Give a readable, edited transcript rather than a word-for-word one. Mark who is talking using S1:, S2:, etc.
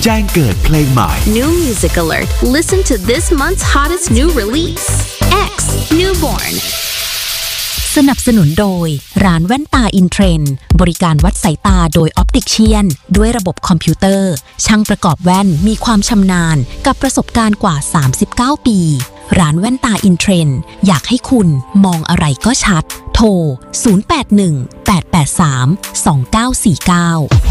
S1: จ้งเกิดเพลงใหม่
S2: New music alert. Listen to this month's hottest new release. X Newborn.
S3: สนับสนุนโดยร้านแว่นตาอินเทรนด์บริการวัดสายตาโดยออปติเชียนด้วยระบบคอมพิวเตอร์ช่างประกอบแว่นมีความชำนาญกับประสบการณ์กว่า39ปีร้านแว่นตาอินเทรนด์อยากให้คุณมองอะไรก็ชัดโทร 081 883 2949